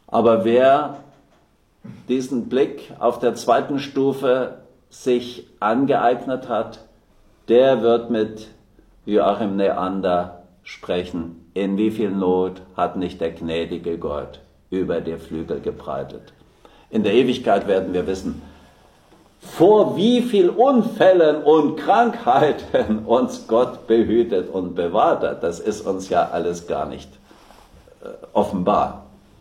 Aber wer diesen Blick auf der zweiten Stufe sich angeeignet hat, der wird mit Joachim Neander sprechen. In wie viel Not hat nicht der gnädige Gott über dir Flügel gebreitet? In der Ewigkeit werden wir wissen, vor wie viel Unfällen und Krankheiten uns Gott behütet und bewahrt hat. Das ist uns ja alles gar nicht offenbar.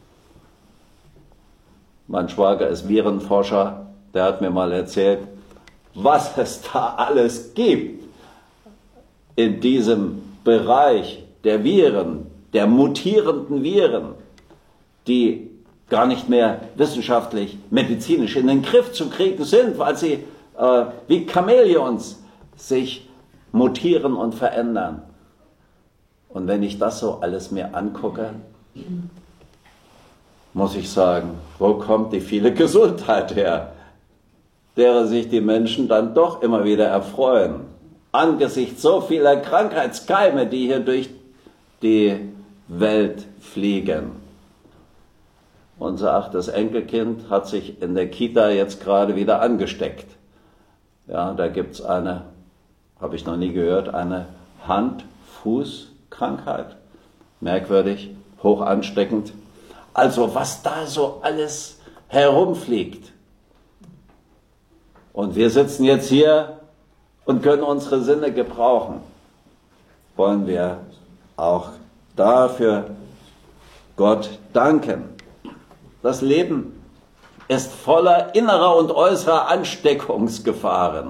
Mein Schwager ist Virenforscher, der hat mir mal erzählt, was es da alles gibt in diesem Bereich der Viren, der mutierenden Viren, die gar nicht mehr wissenschaftlich, medizinisch in den Griff zu kriegen sind, weil sie wie Chamäleons sich mutieren und verändern. Und wenn ich das so alles mir angucke, muss ich sagen, wo kommt die viele Gesundheit her, derer sich die Menschen dann doch immer wieder erfreuen, angesichts so vieler Krankheitskeime, die hier durch die Welt fliegen. Unser 8. Enkelkind hat sich in der Kita jetzt gerade wieder angesteckt. Ja, da gibt es eine, habe ich noch nie gehört, eine Hand-Fuß-Krankheit. Merkwürdig, hoch ansteckend. Also was da so alles herumfliegt. Und wir sitzen jetzt hier und können unsere Sinne gebrauchen. Wollen wir auch dafür Gott danken. Das Leben ist voller innerer und äußerer Ansteckungsgefahren.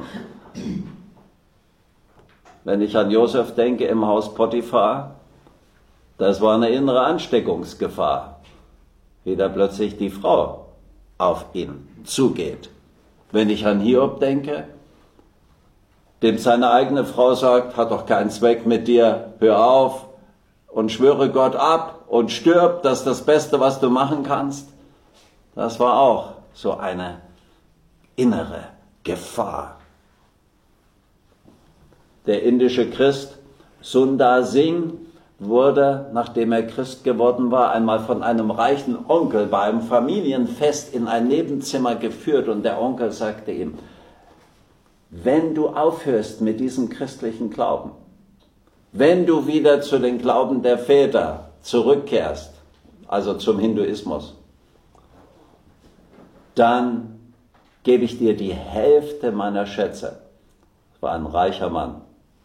Wenn ich an Josef denke im Haus Potiphar, das war eine innere Ansteckungsgefahr, wie da plötzlich die Frau auf ihn zugeht. Wenn ich an Hiob denke, dem seine eigene Frau sagt, hat doch keinen Zweck mit dir, hör auf und schwöre Gott ab und stirb, das ist das Beste, was du machen kannst. Das war auch so eine innere Gefahr. Der indische Christ Sundar Singh wurde, nachdem er Christ geworden war, einmal von einem reichen Onkel bei einem Familienfest in ein Nebenzimmer geführt und der Onkel sagte ihm, wenn du aufhörst mit diesem christlichen Glauben, wenn du wieder zu den Glauben der Väter zurückkehrst, also zum Hinduismus, dann gebe ich dir die Hälfte meiner Schätze. Das war ein reicher Mann.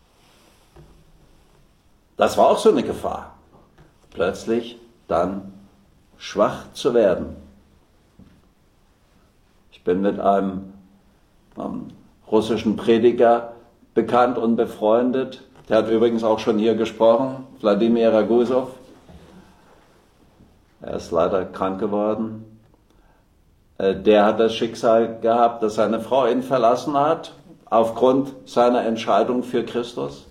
Das war auch so eine Gefahr, plötzlich dann schwach zu werden. Ich bin mit einem russischen Prediger bekannt und befreundet. Der hat übrigens auch schon hier gesprochen, Wladimir Ragusow. Er ist leider krank geworden. Der hat das Schicksal gehabt, dass seine Frau ihn verlassen hat, aufgrund seiner Entscheidung für Christus.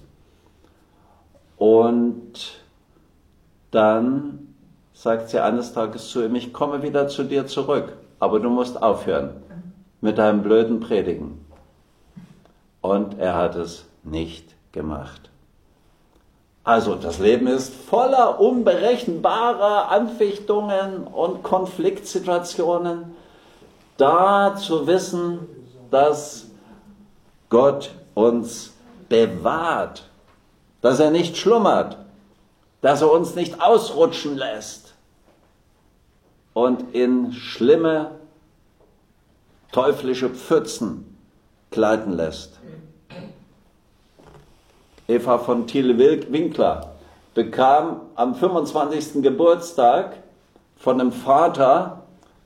Und dann sagt sie eines Tages zu ihm, ich komme wieder zu dir zurück, aber du musst aufhören mit deinem blöden Predigen. Und er hat es nicht gemacht. Also das Leben ist voller unberechenbarer Anfechtungen und Konfliktsituationen. Da zu wissen, dass Gott uns bewahrt, dass er nicht schlummert, dass er uns nicht ausrutschen lässt und in schlimme teuflische Pfützen gleiten lässt. Eva von Thiele-Winkler bekam am 25. Geburtstag von einem Vater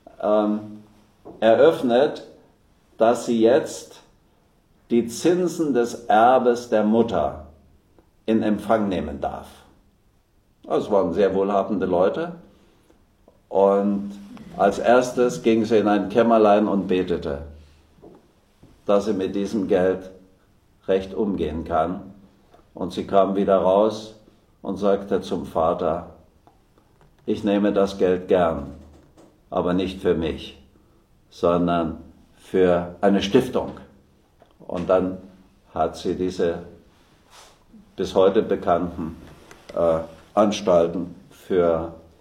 eröffnet, dass sie jetzt die Zinsen des Erbes der Mutter in Empfang nehmen darf. Das waren sehr wohlhabende Leute. Und als erstes ging sie in ein Kämmerlein und betete, dass sie mit diesem Geld recht umgehen kann. Und sie kam wieder raus und sagte zum Vater, ich nehme das Geld gern, aber nicht für mich, sondern für eine Stiftung. Und dann hat sie diese bis heute bekannten Anstalten für